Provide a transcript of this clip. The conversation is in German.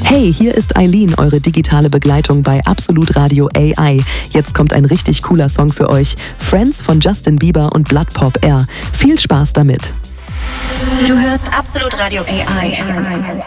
Hey, hier ist Eileen, eure digitale Begleitung bei Absolut Radio AI. Jetzt kommt ein richtig cooler Song für euch. Friends von Justin Bieber und Blood Pop R. Viel Spaß damit. Du hörst Absolut Radio AI.